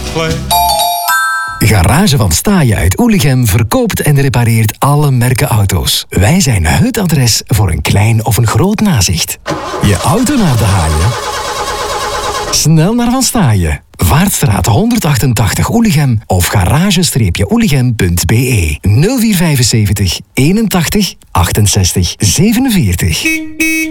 play. Garage van Staaien uit Oelichem verkoopt en repareert alle merken auto's. Wij zijn het adres voor een klein of een groot nazicht. Je auto naar de haaien? Snel naar Van Staaien. Vaartstraat 188 Oelichem of garage-oelichem.be 0475 81 68 47.